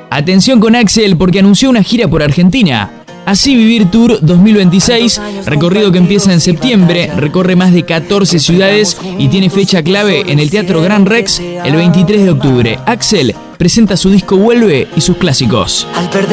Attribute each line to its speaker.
Speaker 1: Atención con Axel porque anunció una gira por Argentina. Así Vivir Tour 2026, recorrido que empieza en septiembre, recorre más de 14 ciudades y tiene fecha clave en el Teatro Gran Rex el 23 de octubre. Axel presenta su disco Vuelve y sus clásicos.